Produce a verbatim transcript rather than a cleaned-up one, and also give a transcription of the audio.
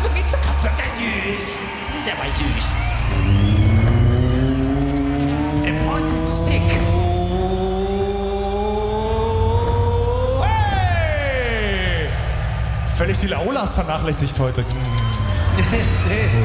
so geht's zur Katze. Der süß. Der war süß. Important Stick. Hey! Völlig die Laulas vernachlässigt heute.